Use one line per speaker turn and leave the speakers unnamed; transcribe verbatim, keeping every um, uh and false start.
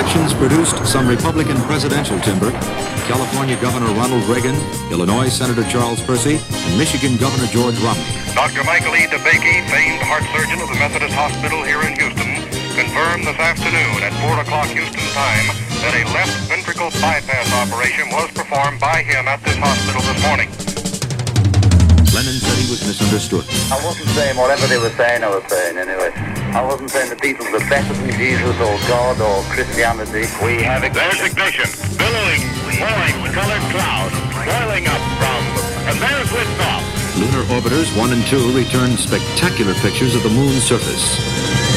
Elections produced some Republican presidential timber. California Governor Ronald Reagan, Illinois Senator Charles Percy, and Michigan Governor George Romney.
Doctor Michael E. DeBakey, famed heart surgeon of the Methodist Hospital here in Houston, confirmed this afternoon at four o'clock Houston time that a left ventricle bypass operation was performed by him at this hospital this morning.
Lennon said he was misunderstood.
I wasn't saying whatever they were saying I was saying anyway. I wasn't saying the Beatles were better than Jesus or God or Christianity.
We have ignition. There's ignition. Billowing, pouring colored cloud, boiling up from, and there's liftoff.
Lunar orbiters one and two returned spectacular pictures of the moon's surface.